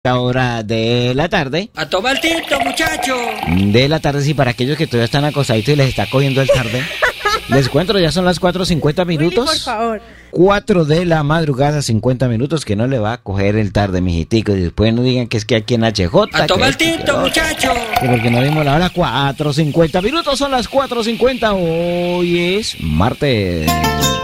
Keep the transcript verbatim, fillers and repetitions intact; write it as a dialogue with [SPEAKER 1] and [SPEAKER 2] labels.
[SPEAKER 1] hora de la tarde.
[SPEAKER 2] A tomar tinto, muchacho.
[SPEAKER 1] De la tarde, sí, para aquellos que todavía están acostaditos y les está cogiendo el tarde. Les cuento, ya son las cuatro cincuenta minutos.
[SPEAKER 3] Willy, por favor.
[SPEAKER 1] cuatro de la madrugada, cincuenta minutos, que no le va a coger el tarde, mijitico. Y después no digan que es que aquí en H J.
[SPEAKER 2] A tomar
[SPEAKER 1] que
[SPEAKER 2] tinto, muchacho.
[SPEAKER 1] Porque no dimos la hora. Cuatro cincuenta minutos, son las cuatro cincuenta. Hoy es martes.